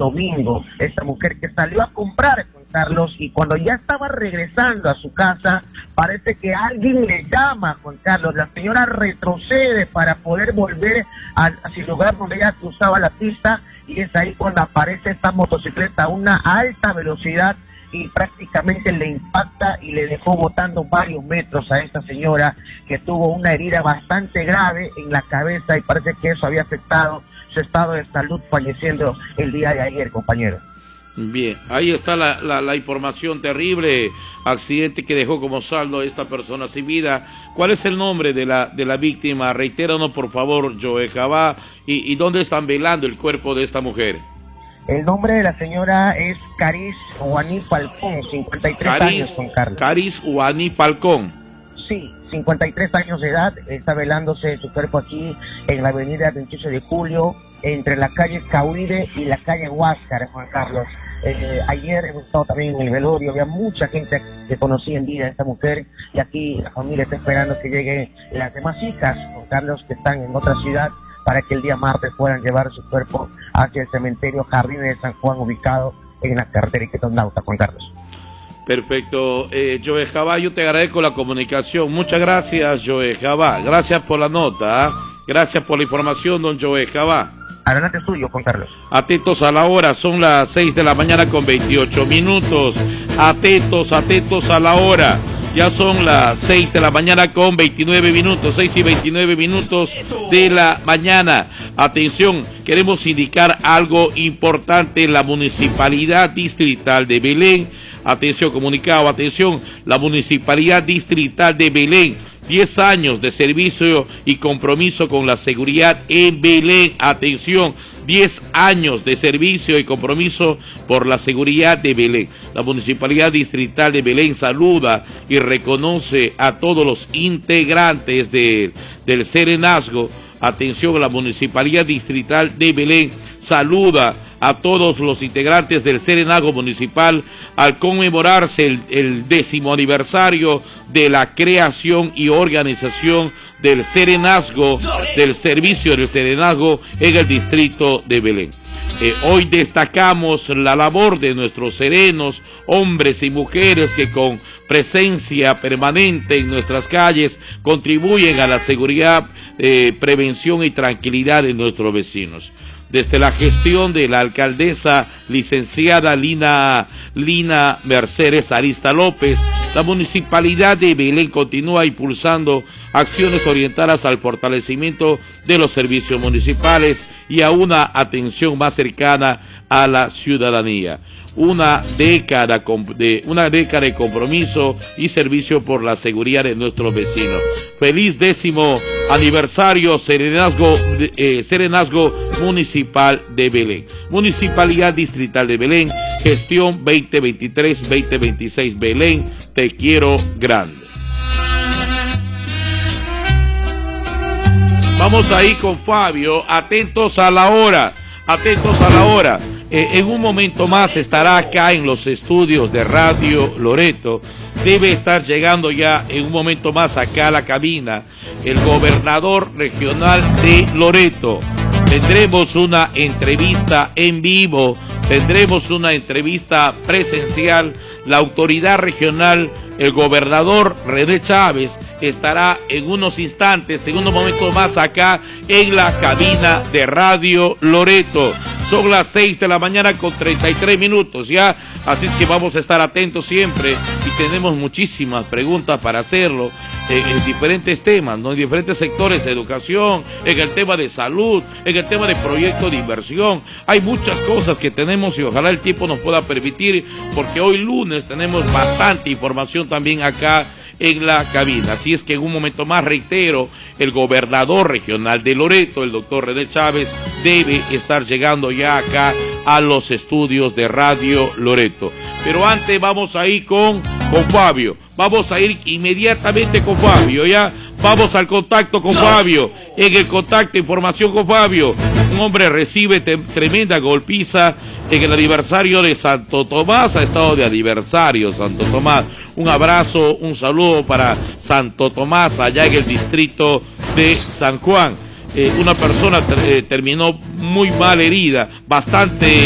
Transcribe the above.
domingo. Esta mujer que salió a comprar, Juan Carlos, y cuando ya estaba regresando a su casa, parece que alguien le llama, Juan Carlos. La señora retrocede para poder volver hacia el lugar donde ella cruzaba la pista, y es ahí cuando aparece esta motocicleta a una alta velocidad y prácticamente le impacta y le dejó botando varios metros a esta señora, que tuvo una herida bastante grave en la cabeza, y parece que eso había afectado su estado de salud, falleciendo el día de ayer, compañero. Bien, ahí está la información terrible, accidente que dejó como saldo a esta persona sin vida. ¿Cuál es el nombre de la víctima? Reitéranos, por favor, Joe Jabá, y ¿dónde están velando el cuerpo de esta mujer? El nombre de la señora es Caris Uani Falcón, 53 años, Juan Carlos. Caris Uani Falcón. Sí, 53 años de edad, está velándose su cuerpo aquí en la avenida 28 de Julio, entre la calle Cahuide y la calle Huáscar, Juan Carlos. Ayer hemos estado también en el velorio, había mucha gente que conocía en vida a esta mujer, y aquí la familia está esperando que lleguen las demás hijas, Juan Carlos, que están en otra ciudad, para que el día martes puedan llevar su cuerpo hacia el cementerio Jardines de San Juan, ubicado en la carretera Iquitos-Nauta, Juan Carlos. Perfecto. Joe Jabá, yo te agradezco la comunicación. Muchas gracias, Joe Jabá. Gracias por la nota. Gracias por la información, don Joe Jabá. Adelante tuyo, Juan Carlos. Atentos a la hora, son las 6 de la mañana con 28 minutos. Atentos a la hora. Ya son las 6 de la mañana con 29 minutos, 6 y 29 minutos de la mañana. Atención, queremos indicar algo importante. La Municipalidad Distrital de Belén, atención, comunicado, atención, la Municipalidad Distrital de Belén, 10 años de servicio y compromiso con la seguridad en Belén. Atención, 10 años de servicio y compromiso por la seguridad de Belén. La Municipalidad Distrital de Belén saluda y reconoce a todos los integrantes del Serenazgo. Atención, la Municipalidad Distrital de Belén saluda a todos los integrantes del Serenazgo Municipal al conmemorarse el 10º aniversario de la creación y organización del Serenazgo, del servicio del Serenazgo en el distrito de Belén. Hoy destacamos la labor de nuestros serenos, hombres y mujeres que con presencia permanente en nuestras calles contribuyen a la seguridad, prevención y tranquilidad de nuestros vecinos. Desde la gestión de la alcaldesa licenciada Lina Mercedes Arista López, la Municipalidad de Belén continúa impulsando acciones orientadas al fortalecimiento de los servicios municipales y a una atención más cercana a la ciudadanía. Una década de compromiso y servicio por la seguridad de nuestros vecinos. Feliz 10º aniversario Serenazgo Municipal de Belén. Municipalidad Distrital de Belén, gestión 2023-2026 Belén, te quiero grande. Vamos ahí con Fabio, atentos a la hora, en un momento más estará acá en los estudios de Radio Loreto. Debe estar llegando ya en un momento más acá a la cabina el gobernador regional de Loreto. Tendremos una entrevista en vivo, tendremos una entrevista presencial. La autoridad regional, el gobernador René Chávez, estará en unos instantes, en unos momentos más acá en la cabina de Radio Loreto. Son las 6 de la mañana con 33 minutos ya, así es que vamos a estar atentos siempre y tenemos muchísimas preguntas para hacerlo en diferentes temas, ¿no? En diferentes sectores de educación, en el tema de salud, en el tema de proyectos de inversión. Hay muchas cosas que tenemos y ojalá el tiempo nos pueda permitir, porque hoy lunes tenemos bastante información también acá en la cabina. Así es que en un momento más, reitero, el gobernador regional de Loreto, el doctor René Chávez, debe estar llegando ya acá a los estudios de Radio Loreto. Pero antes vamos a ir con Fabio. Vamos a ir inmediatamente con Fabio, ¿ya? Vamos al contacto con Fabio. En el contacto, información con Fabio. Un hombre recibe tremenda golpiza en el aniversario de Santo Tomás. Ha estado de aniversario Santo Tomás. Un abrazo, un saludo para Santo Tomás, allá en el distrito de San Juan. Una persona terminó muy mal herida, bastante